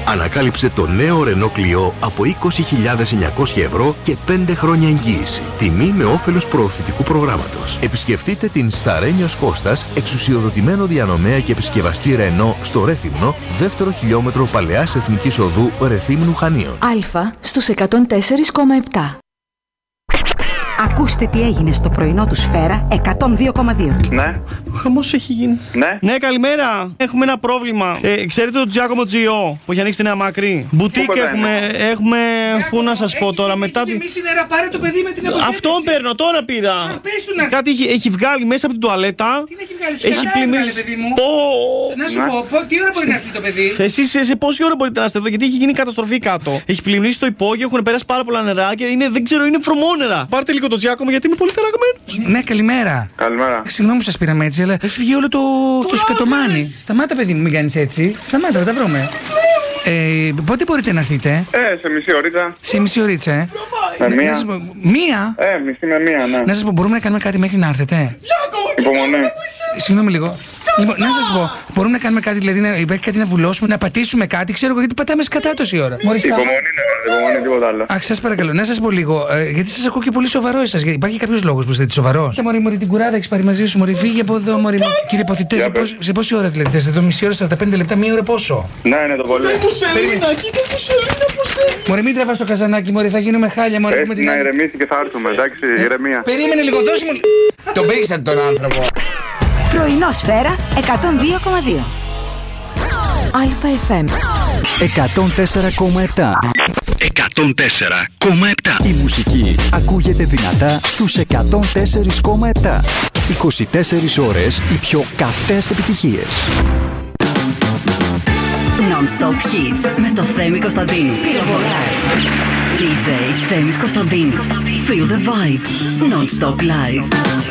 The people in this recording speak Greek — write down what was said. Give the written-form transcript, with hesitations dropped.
Ανακάλυψε το νέο Renault Clio από 20.900 ευρώ και 5 χρόνια εγγύηση. Τιμή με όφελος προωθητικού προγράμματος. Επισκεφτείτε την Σταρένιος Κώστας, εξουσιοδοτημένο διανομέα και επισκευαστή Renault στο Ρέθυμνο, δεύτερο χιλιόμετρο Παλαιάς Εθνικής Οδού Ρεθύμνου Χανίων. Α στους 104,7. Ακούστε τι έγινε στο πρωινό του Σφαίρα 102,2. Ναι. Ο χαμός έχει γίνει. Ναι. Ναι, καλημέρα. Έχουμε ένα πρόβλημα. Ξέρετε το Giacomo Gio που έχει ανοίξει τη Νέα Μάκρη? Μπουτίκ έχουμε. Πού να σας πω τώρα μετά. Εμείς είναι να πάρε το παιδί με την αποθέτηση. Αυτόν παίρνω, τώρα πήρα. Πες του να έρθει. Κάτι έχει βγάλει μέσα από την τουαλέτα. Τι έχει βγάλει, σκατά έβγαλε, παιδί μου. Να σου πω, τι ώρα μπορεί να έρθει το παιδί? Εσείς σε πόση ώρα μπορείτε να είστε εδώ? Γιατί έχει γίνει καταστροφή κάτω. Έχει πλημμυρίσει το υπόγειο, έχουν περάσει πάρα πολλά νερά και δεν ξέρω, είναι βρωμόνερα. Πάρτε λίγο το Giacomo γιατί είμαι πολύ ταραγμένος. Ναι, καλημέρα. Καλημέρα. Συγγνώμη που σας πήραμε έτσι, αλλά έχει βγει όλο το σκατομάνι. Σταμάτα, παιδί μου, μην κάνεις έτσι. Σταμάτα, θα τα βρούμε. Πότε μπορείτε να έρθετε? Σε μισή ωρίτσα. Σε μισή ωρίτσα, Μία. Μία? Μισή με μία, ναι. Να σας πω, μπορούμε να κάνουμε κάτι μέχρι να έρθετε? Υπομονή. Συγγνώμη λίγο. Λοιπόν, να σας πω, μπορούμε να κάνουμε κάτι, δηλαδή υπάρχει κάτι να βουλώσουμε, να πατήσουμε κάτι, ξέρω εγώ γιατί πατάμε σκατά τόση ώρα. Υπομονή, υπομονή, τίποτα άλλο. Αχ, σας παρακαλώ, να σας πω λίγο, γιατί σας ακούω και πολύ σοβαρό εσάς. Υπάρχει κάποιος λόγος που είστε σοβαρός? Μωρή, την κουράδα έχεις πάρει μαζί σου, μωρή, φύγε από εδώ, μωρή. Κύριε Ποθητέ, σε πόση ώρα δηλαδή θες? Το μισή ώρα, 45 λεπτά, μία ώρα πόσο? Ναι, είναι το πολύ. Μωρή, μην τραβάς το καζανάκι, μωρή, θα γίνουμε χάλια, μωρή. Έχει να ηρεμήσει και θα έρθουμε, εντάξει, ηρεμία. Περίμενε λίγο, δώσε μου. Τον πήξατε τον άνθρωπο. Πρωινό Σφαίρα 102,2. ΑΦΜ 104,7. 104,7. Η μουσική ακούγεται δυνατά στους 104,7. 24 ώρες οι πιο καυτές επιτυχίες. Non-stop hits με το Θέμη Κωνσταντίνου. Πυροβολάει. DJ Θέμης Κωνσταντίνου. Feel the vibe. Non-stop live.